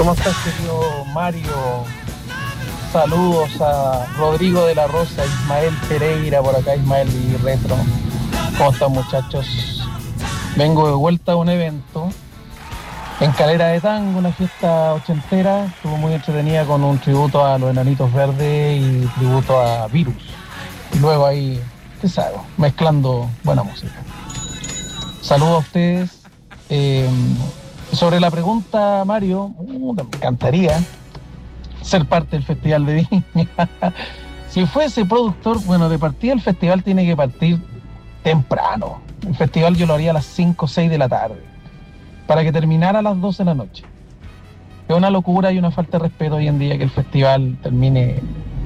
¿Cómo estás, querido Mario? Saludos a Rodrigo de la Rosa, Ismael Pereira, por acá Ismael y Retro. ¿Cómo están, muchachos? Vengo de vuelta a un evento en Calera de Tango, una fiesta ochentera. Estuvo muy entretenida con un tributo a los Enanitos Verdes y tributo a Virus. Y luego ahí, ¿qué sabe? Mezclando buena música. Saludos a ustedes. Sobre la pregunta, Mario, me encantaría ser parte del Festival de Viña. Si fuese productor, bueno, de partida el festival tiene que partir temprano. El festival yo lo haría a las 5 o 6 de la tarde, para que terminara a las 12 de la noche. Es una locura y una falta de respeto hoy en día que el festival termine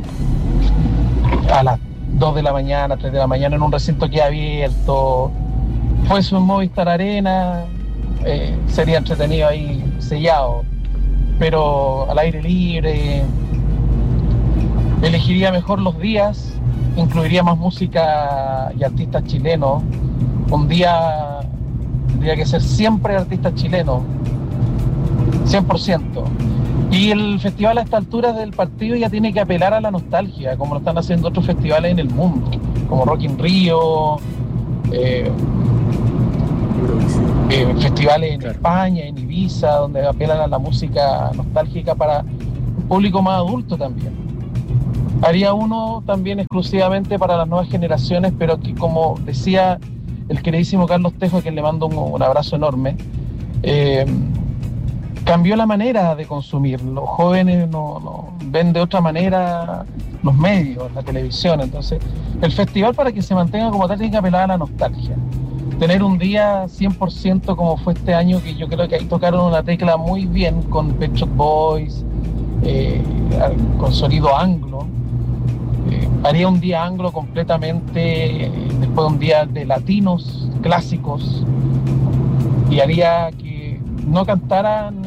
a las 2 de la mañana, 3 de la mañana en un recinto que es abierto. Fuese un Movistar Arena, sería entretenido ahí sellado, pero al aire libre. Elegiría mejor los días, incluiría más música y artistas chilenos. Un día tendría que ser siempre artistas chilenos, 100%. Y el festival a esta altura del partido ya tiene que apelar a la nostalgia, como lo están haciendo otros festivales en el mundo, como Rock in Rio, festivales en España, en Ibiza, donde apelan a la música nostálgica para un público más adulto también. Haría uno también exclusivamente para las nuevas generaciones, pero que, como decía el queridísimo Carlos Tejo, a quien le mando un abrazo enorme, cambió la manera de consumir. Los jóvenes no ven de otra manera los medios, la televisión. Entonces, el festival, para que se mantenga como tal, tiene que apelar a la nostalgia. Tener un día 100% como fue este año, que yo creo que ahí tocaron una tecla muy bien con Pet Shop Boys, con sonido anglo. Haría un día anglo completamente, después un día de latinos clásicos, y haría que no cantaran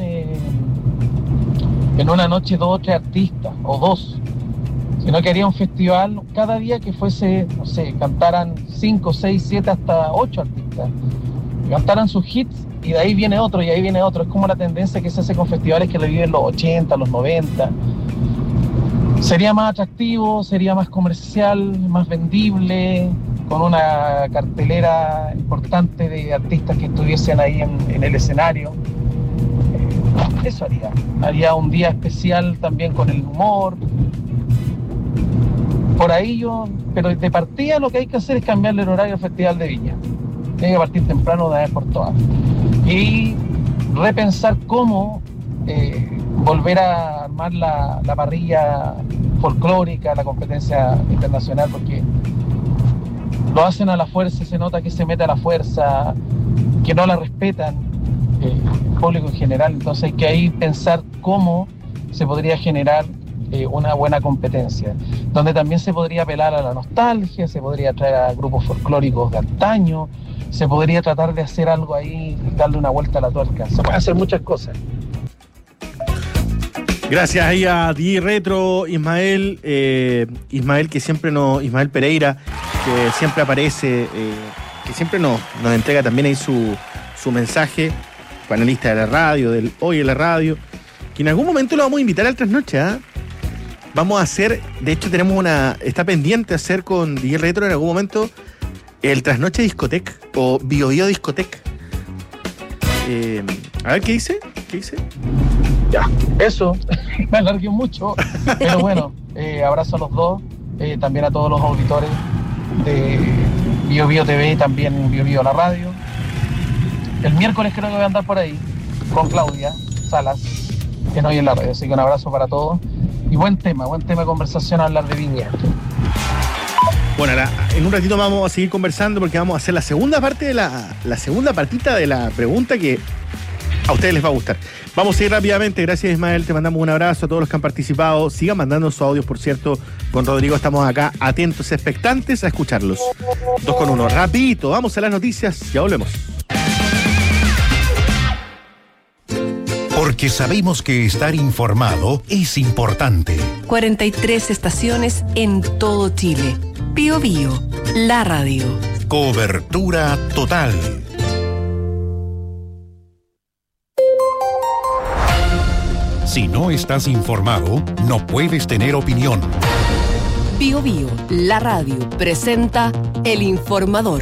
en una noche 2 o 3 artistas, o 2, sino que haría un festival cada día que fuese, no sé, cantaran 5, 6, 7, hasta 8 artistas, cantaran sus hits, y de ahí viene otro, y ahí viene otro. Es como la tendencia que se hace con festivales que reviven los 80, los 90. Sería más atractivo, sería más comercial, más vendible, con una cartelera importante de artistas que estuviesen ahí en el escenario. Eso haría. Haría un día especial también con el humor. Por ahí pero de partida lo que hay que hacer es cambiarle el horario al Festival de Viña. Tiene que partir temprano de una vez por todas. Y repensar cómo volver a armar la parrilla folclórica, la competencia internacional, porque lo hacen a la fuerza, se nota que se mete a la fuerza, que no la respetan el público en general. Entonces hay que ahí pensar cómo se podría generar una buena competencia, donde también se podría apelar a la nostalgia, se podría traer a grupos folclóricos de antaño, se podría tratar de hacer algo ahí, darle una vuelta a la tuerca. Se pueden hacer muchas cosas. Gracias ahí a DJ Retro, Ismael, que siempre Ismael Pereira, que siempre aparece, que siempre nos entrega también ahí su mensaje, panelista de la radio, del Hoy en la Radio, que en algún momento lo vamos a invitar al Trasnoche, ¿eh? Vamos a hacer, de hecho está pendiente hacer con DJ Retro en algún momento el Trasnoche Discotec o Bio Discotec. A ver, ¿qué dice? Ya, eso, me alargué mucho, pero bueno, abrazo a los dos, también a todos los auditores de Bio TV y también Bio la radio. El miércoles creo que voy a andar por ahí con Claudia Salas, que no hay en la radio, así que un abrazo para todos. Y buen tema de conversación, hablar de Viña. Bueno, en un ratito vamos a seguir conversando porque vamos a hacer la segunda parte de la segunda partita de la pregunta que a ustedes les va a gustar. Vamos a ir rápidamente. Gracias, Ismael. Te mandamos un abrazo a todos los que han participado. Sigan mandando sus audios, por cierto. Con Rodrigo estamos acá atentos, expectantes a escucharlos. 2 con 1. Rapidito. Vamos a las noticias. Ya volvemos. Porque sabemos que estar informado es importante. 43 estaciones en todo Chile. Bio Bio, la radio. Cobertura total. Si no estás informado, no puedes tener opinión. Bio Bio, la radio, presenta El Informador.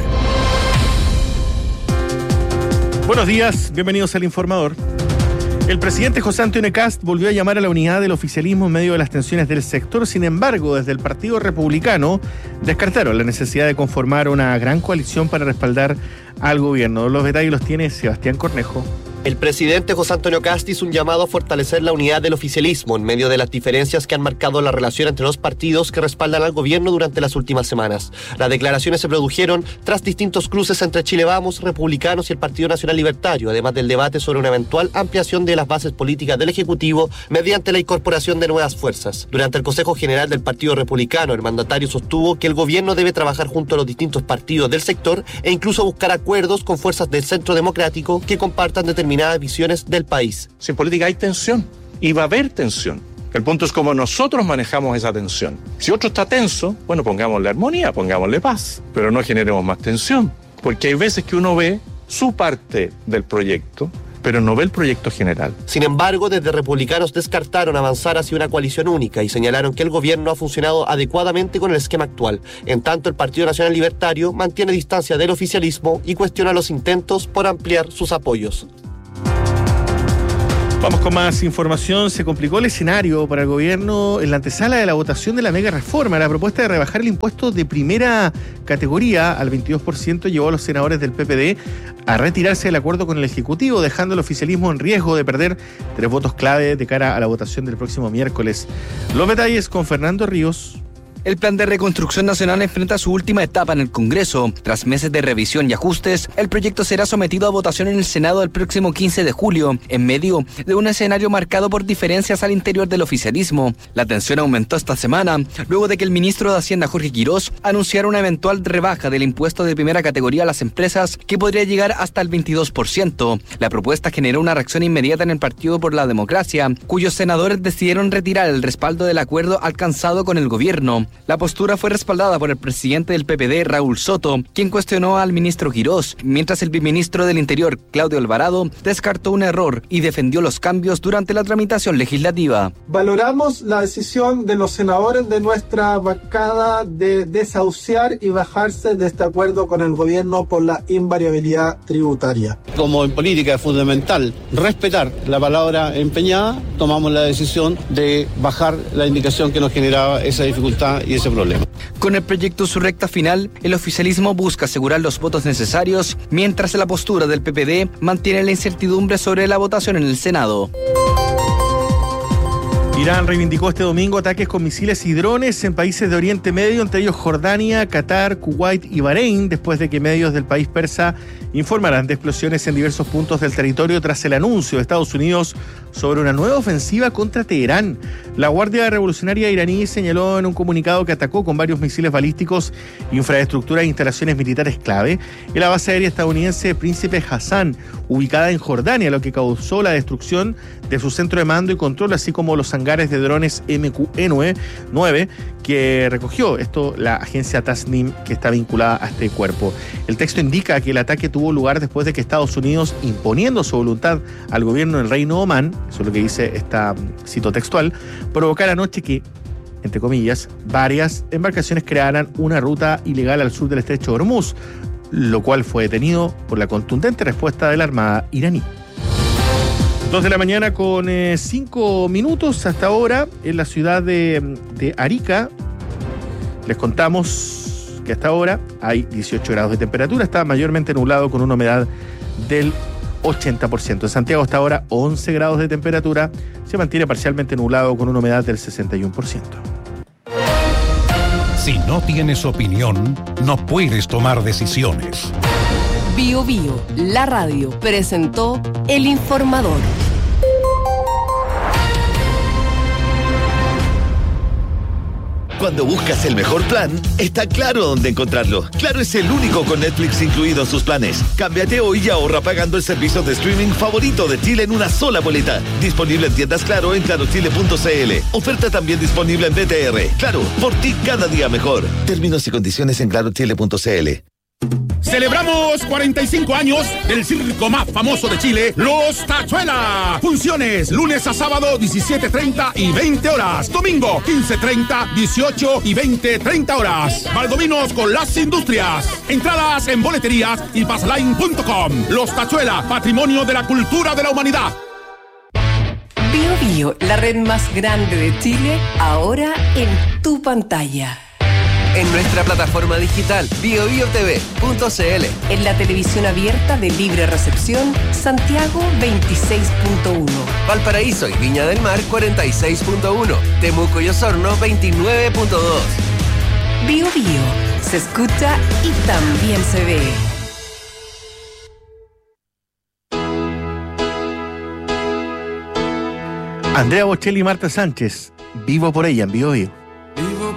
Buenos días, bienvenidos al Informador. El presidente José Antonio Kast volvió a llamar a la unidad del oficialismo en medio de las tensiones del sector. Sin embargo, desde el Partido Republicano descartaron la necesidad de conformar una gran coalición para respaldar al gobierno. Los detalles los tiene Sebastián Cornejo. El presidente José Antonio Kast hizo un llamado a fortalecer la unidad del oficialismo en medio de las diferencias que han marcado la relación entre los partidos que respaldan al gobierno durante las últimas semanas. Las declaraciones se produjeron tras distintos cruces entre Chile Vamos, republicanos y el Partido Nacional Libertario, además del debate sobre una eventual ampliación de las bases políticas del Ejecutivo mediante la incorporación de nuevas fuerzas. Durante el Consejo General del Partido Republicano, el mandatario sostuvo que el gobierno debe trabajar junto a los distintos partidos del sector e incluso buscar acuerdos con fuerzas del Centro Democrático que compartan determinadas visiones del país. Si en política hay tensión, y va a haber tensión. El punto es cómo nosotros manejamos esa tensión. Si otro está tenso, bueno, pongámosle armonía, pongámosle paz, pero no generemos más tensión. Porque hay veces que uno ve su parte del proyecto, pero no ve el proyecto general. Sin embargo, desde republicanos descartaron avanzar hacia una coalición única y señalaron que el gobierno ha funcionado adecuadamente con el esquema actual. En tanto, el Partido Nacional Libertario mantiene distancia del oficialismo y cuestiona los intentos por ampliar sus apoyos. Vamos con más información. Se complicó el escenario para el gobierno en la antesala de la votación de la mega reforma. La propuesta de rebajar el impuesto de primera categoría al 22% llevó a los senadores del PPD a retirarse del acuerdo con el Ejecutivo, dejando al oficialismo en riesgo de perder 3 votos clave de cara a la votación del próximo miércoles. Los detalles con Fernando Ríos. El Plan de Reconstrucción Nacional enfrenta su última etapa en el Congreso. Tras meses de revisión y ajustes, el proyecto será sometido a votación en el Senado el próximo 15 de julio, en medio de un escenario marcado por diferencias al interior del oficialismo. La tensión aumentó esta semana, luego de que el ministro de Hacienda, Jorge Quirós, anunciara una eventual rebaja del impuesto de primera categoría a las empresas, que podría llegar hasta el 22%. La propuesta generó una reacción inmediata en el Partido por la Democracia, cuyos senadores decidieron retirar el respaldo del acuerdo alcanzado con el gobierno. La postura fue respaldada por el presidente del PPD, Raúl Soto, quien cuestionó al ministro Quirós, mientras el viceministro del Interior, Claudio Alvarado, descartó un error y defendió los cambios durante la tramitación legislativa. Valoramos la decisión de los senadores de nuestra bancada de desahuciar y bajarse de este acuerdo con el gobierno por la invariabilidad tributaria. Como en política es fundamental respetar la palabra empeñada, tomamos la decisión de bajar la indicación que nos generaba esa dificultad y ese problema. Con el proyecto en su recta final, el oficialismo busca asegurar los votos necesarios, mientras la postura del PPD mantiene la incertidumbre sobre la votación en el Senado. Irán reivindicó este domingo ataques con misiles y drones en países de Oriente Medio, entre ellos Jordania, Qatar, Kuwait y Bahrein, después de que medios del país persa informaran de explosiones en diversos puntos del territorio tras el anuncio de Estados Unidos sobre una nueva ofensiva contra Teherán. La Guardia Revolucionaria iraní señaló en un comunicado que atacó con varios misiles balísticos infraestructura e instalaciones militares clave en la base aérea estadounidense Príncipe Hassan, ubicada en Jordania, lo que causó la destrucción de su centro de mando y control, así como los hangares de drones MQ-9 que recogió esto la agencia Tasnim, que está vinculada a este cuerpo. El texto indica que el ataque tuvo lugar después de que Estados Unidos, imponiendo su voluntad al gobierno del Reino Omán, eso es lo que dice esta cito textual, provocara anoche que, entre comillas, varias embarcaciones crearan una ruta ilegal al sur del estrecho de Hormuz, lo cual fue detenido por la contundente respuesta de la Armada iraní. 2 de la mañana con 5 minutos hasta ahora en la ciudad de Arica. Les contamos que hasta ahora hay 18 grados de temperatura, está mayormente nublado con una humedad del 80%. En Santiago hasta ahora 11 grados de temperatura, se mantiene parcialmente nublado con una humedad del 61%. Si no tienes opinión, no puedes tomar decisiones. Bio Bio, la radio, presentó El Informador. Cuando buscas el mejor plan, está Claro dónde encontrarlo. Claro es el único con Netflix incluido en sus planes. Cámbiate hoy y ahorra pagando el servicio de streaming favorito de Chile en una sola boleta. Disponible en tiendas Claro en clarochile.cl. Oferta también disponible en BTR. Claro, por ti cada día mejor. Términos y condiciones en clarochile.cl. Celebramos 45 años del circo más famoso de Chile, Los Tachuela. Funciones lunes a sábado 17:30 y 20 horas. Domingo 15:30, 18 y 20:30 horas. Valdominos con las industrias. Entradas en boleterías y passline.com. Los Tachuela, patrimonio de la cultura de la humanidad. Bio Bio, la red más grande de Chile, ahora en tu pantalla. En nuestra plataforma digital biobiotv.cl. En la televisión abierta de libre recepción, Santiago 26.1. Valparaíso y Viña del Mar 46.1. Temuco y Osorno 29.2. Bio Bio, se escucha y también se ve. Andrea Bocelli y Marta Sánchez, Vivo por ella en Bio Bio.